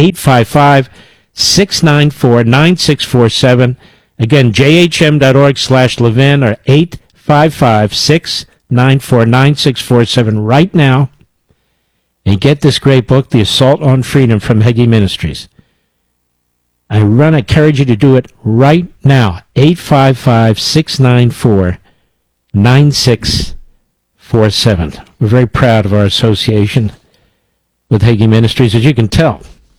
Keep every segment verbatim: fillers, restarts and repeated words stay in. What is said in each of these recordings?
eight five five, six nine four, nine six four seven. Again, jhm.org slash Levin or eight five five, six nine four, nine six four seven right now. And get this great book, The Assault on Freedom from Hagee Ministries. I run, I encourage you to do it right now. eight five five, six nine four, nine six four seven. We're very proud of our association with Hagee Ministries, as you can tell.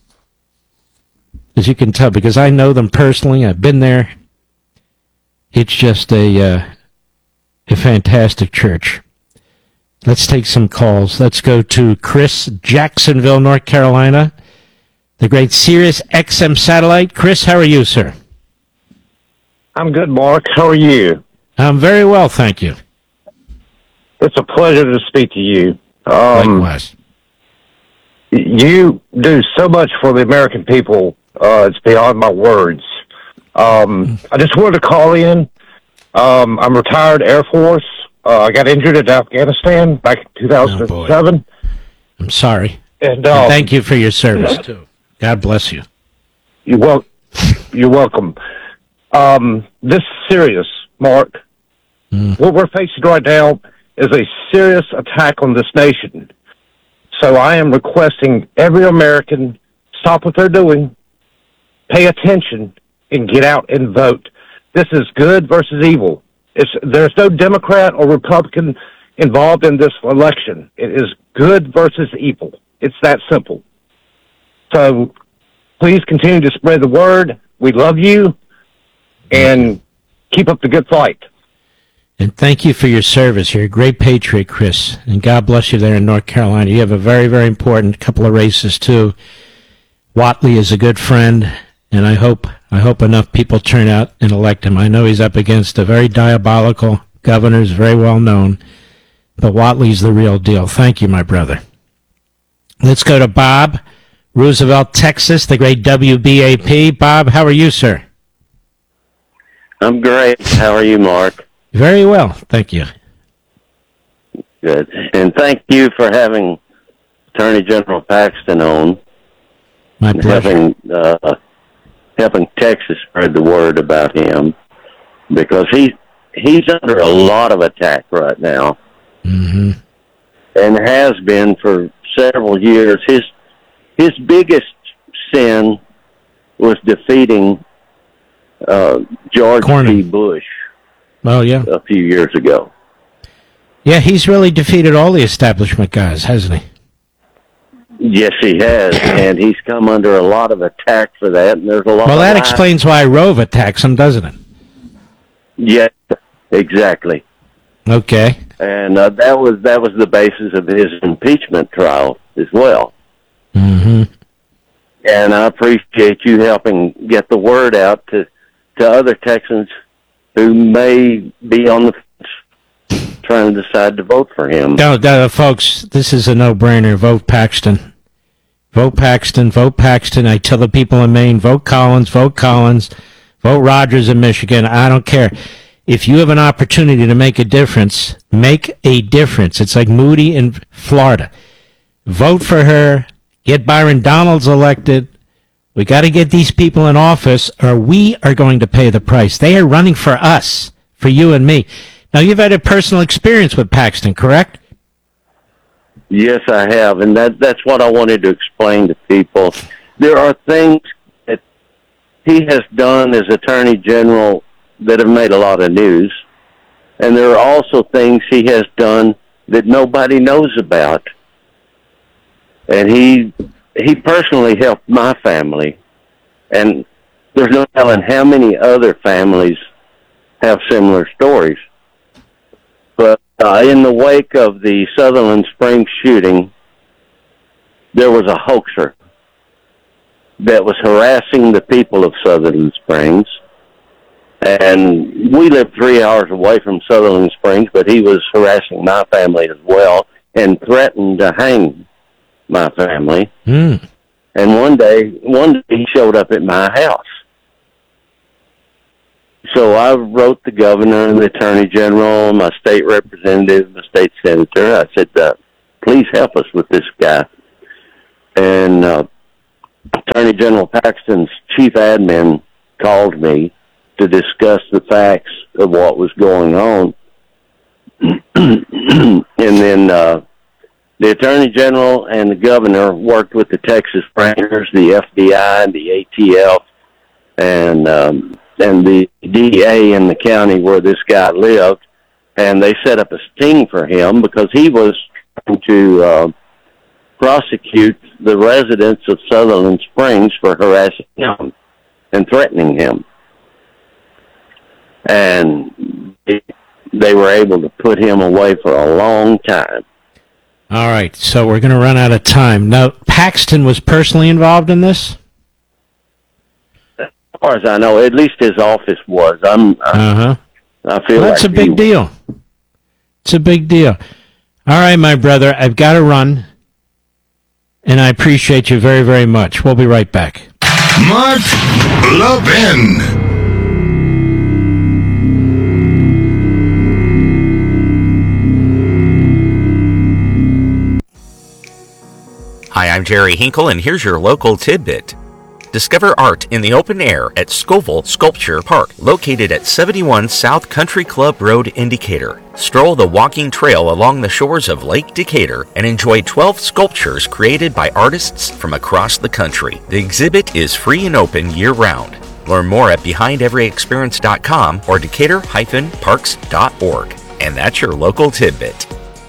As you can tell, because I know them personally. I've been there. It's just a, uh, a fantastic church. Let's take some calls. Let's go to Chris, Jacksonville, North Carolina. The great Sirius X M satellite. Chris, how are you, sir? I'm good, Mark. How are you? I'm very well, thank you. It's a pleasure to speak to you. Um, Likewise. You do so much for the American people. Uh, it's beyond my words. Um, I just wanted to call in. Um, I'm retired Air Force. Uh, I got injured in Afghanistan back in two thousand seven. Oh, I'm sorry. And, um, and thank you for your service, too. God bless you. You're, wel- you're welcome. Um, this is serious, Mark. Mm. What we're facing right now is a serious attack on this nation. So I am requesting every American stop what they're doing, pay attention, and get out and vote. This is good versus evil. It's, there's no Democrat or Republican involved in this election. It is good versus evil. It's that simple. So please continue to spread the word. We love you, and keep up the good fight. And thank you for your service. You're a great patriot, Chris, and God bless you there in North Carolina. You have a very, very important couple of races, too. Whatley is a good friend, and I hope I hope enough people turn out and elect him. I know he's up against a very diabolical governor, is very well known, but Whatley's the real deal. Thank you, my brother. Let's go to Bob, Roosevelt, Texas, the great W B A P. Bob, how are you, sir? I'm great. How are you, Mark? Very well, thank you. Good. And thank you for having Attorney General Paxton on. My pleasure. Helping, uh, helping Texas spread the word about him, because he, he's under a lot of attack right now. Mm-hmm. And has been for several years. His his biggest sin was defeating uh, George Cornyn. P. Bush. Oh, yeah. A few years ago. Yeah, he's really defeated all the establishment guys, hasn't he? Yes, he has, and he's come under a lot of attack for that. And there's a lot. Well, of that lies. explains why Rove attacks him, doesn't it? Yeah, exactly. Okay. And uh, that was that was the basis of his impeachment trial as well. Mm-hmm. And I appreciate you helping get the word out to to other Texans who may be on the fence trying to decide to vote for him. No, no, folks, this is a no-brainer. Vote Paxton. Vote Paxton. Vote Paxton. I tell the people in Maine, vote Collins, vote Collins, vote Rogers in Michigan. I don't care. If you have an opportunity to make a difference, make a difference. It's like Moody in Florida. Vote for her. Get Byron Donalds elected. We got to get these people in office, or we are going to pay the price. They are running for us, for you and me. Now, you've had a personal experience with Paxton, correct? Yes, I have, and that that's what I wanted to explain to people. There are things that he has done as Attorney General that have made a lot of news, and there are also things he has done that nobody knows about. And he he personally helped my family, and there's no telling how many other families have similar stories. But uh, in the wake of the Sutherland Springs shooting, there was a hoaxer that was harassing the people of Sutherland Springs. And we lived three hours away from Sutherland Springs, but he was harassing my family as well and threatened to hang my family. Mm. And one day, one day he showed up at my house. So I wrote the governor and the attorney general, my state representative, my state senator. I said, uh, please help us with this guy. And uh, Attorney General Paxton's chief admin called me to discuss the facts of what was going on. And then uh, the Attorney General and the Governor worked with the Texas Rangers, the F B I, the A T F, and um, and the D A in the county where this guy lived, and they set up a sting for him because he was trying to uh, prosecute the residents of Sutherland Springs for harassing him and threatening him. And they were able to put him away for a long time. All right, so we're going to run out of time. Now, Paxton was personally involved in this? As far as I know, at least his office was. I'm, Uh-huh. I feel well, that's like a big he, deal. It's a big deal. All right, my brother, I've got to run, and I appreciate you very, very much. We'll be right back. Mark Levin. Hi, I'm Jerry Hinkle, and here's your local tidbit. Discover art in the open air at Scoville Sculpture Park, located at seventy-one South Country Club Road in Decatur. Stroll the walking trail along the shores of Lake Decatur and enjoy twelve sculptures created by artists from across the country. The exhibit is free and open year-round. Learn more at behind every experience dot com or decatur dash parks dot org. And that's your local tidbit.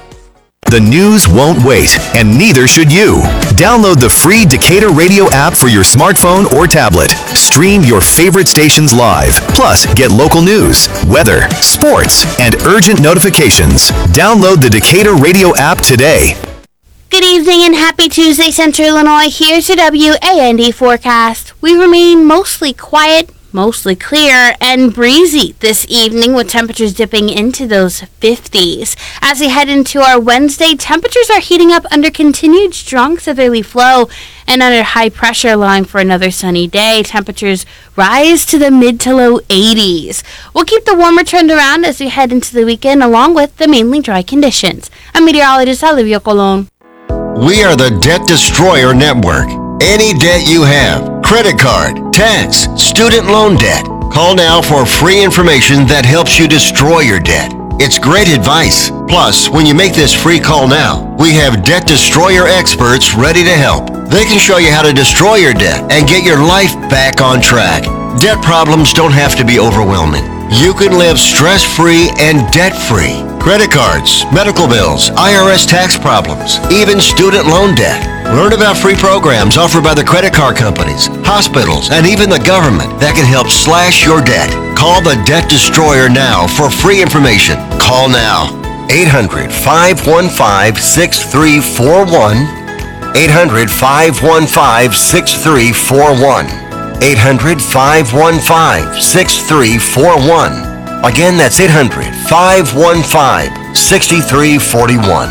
The news won't wait, and neither should you. Download the free Decatur Radio app for your smartphone or tablet. Stream your favorite stations live. Plus, get local news, weather, sports, and urgent notifications. Download the Decatur Radio app today. Good evening and happy Tuesday, Central Illinois. Here's your W A N D forecast. We remain mostly quiet, mostly clear, and breezy this evening with temperatures dipping into those fifties. As we head into our Wednesday, temperatures are heating up under continued strong southerly flow and under high pressure, allowing for another sunny day. Temperatures rise to the mid to low eighties. We'll keep the warmer trend around as we head into the weekend, along with the mainly dry conditions. I'm meteorologist Olivia Colon. We are the Debt Destroyer Network. Any debt you have, credit card, tax, student loan debt, call now for free information that helps you destroy your debt. It's great advice. Plus, when you make this free call now, we have Debt Destroyer experts ready to help. They can show you how to destroy your debt and get your life back on track. Debt problems don't have to be overwhelming. You can live stress-free and debt-free. Credit cards, medical bills, I R S tax problems, even student loan debt. Learn about free programs offered by the credit card companies, hospitals, and even the government that can help slash your debt. Call the Debt Destroyer now for free information. Call now. eight hundred, five one five, six three four one. eight hundred, five one five, six three four one. eight hundred, five one five, six three four one. Again, that's eight hundred, five one five, six three four one.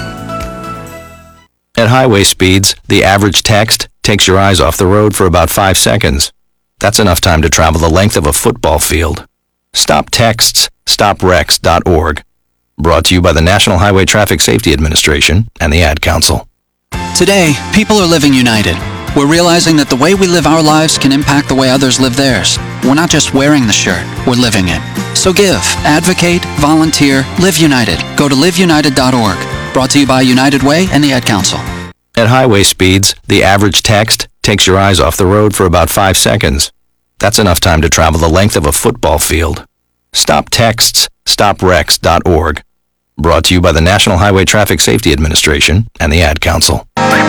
At highway speeds, the average text takes your eyes off the road for about five seconds. That's enough time to travel the length of a football field. Stop texts, stop wrecks dot org. Brought to you by the National Highway Traffic Safety Administration and the Ad Council. Today, people are living united. We're realizing that the way we live our lives can impact the way others live theirs. We're not just wearing the shirt, we're living it. So give, advocate, volunteer, live united. Go to live united dot org. Brought to you by United Way and the Ad Council. At highway speeds, the average text takes your eyes off the road for about five seconds. That's enough time to travel the length of a football field. Stop texts, stop wrecks dot org. Brought to you by the National Highway Traffic Safety Administration and the Ad Council.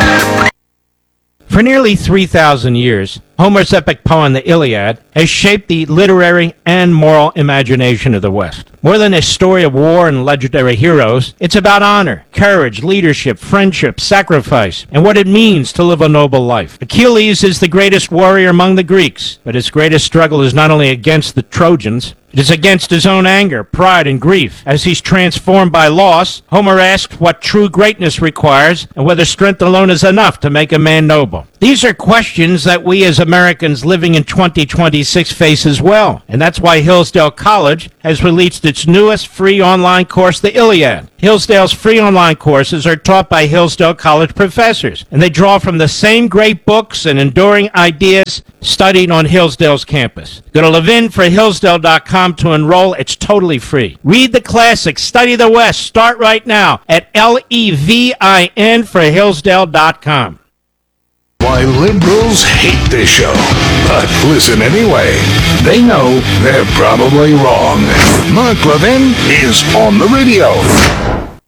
For nearly three thousand years, Homer's epic poem, the Iliad, has shaped the literary and moral imagination of the West. More than a story of war and legendary heroes, it's about honor, courage, leadership, friendship, sacrifice, and what it means to live a noble life. Achilles is the greatest warrior among the Greeks, but his greatest struggle is not only against the Trojans, it is against his own anger, pride, and grief. As he's transformed by loss, Homer asks what true greatness requires and whether strength alone is enough to make a man noble. These are questions that we as Americans living in twenty twenty-six face as well. And that's why Hillsdale College has released its newest free online course, the Iliad. Hillsdale's free online courses are taught by Hillsdale College professors, and they draw from the same great books and enduring ideas studied on Hillsdale's campus. Go to levin for hillsdale dot com to enroll. It's totally free. Read the classics, study the West. Start right now at L E V I N for hillsdale dot com. Why liberals hate this show, but listen anyway. They know they're probably wrong. Mark Levin is on the radio.